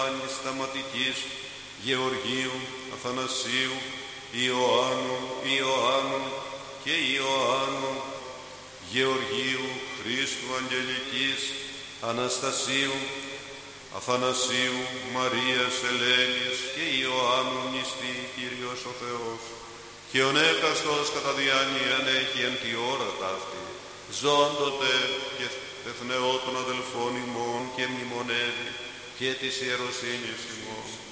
Ιωάννης Σταματικής, Γεωργίου, Αθανασίου, Ιωάννου και Ιωάννου, Γεωργίου, Χρήστου Αγγελικής, Αναστασίου, Αθανασίου, Μαρίας, Ελένης και Ιωάννου νηστή Κύριος ο Θεός, και ο έκαστος κατά διάνοια έχει εν τη ώρα ταύτη, ζώντοτε και εθνεώ των αδελφών ημών και μνημονεύει και της ιεροσύνης ημών.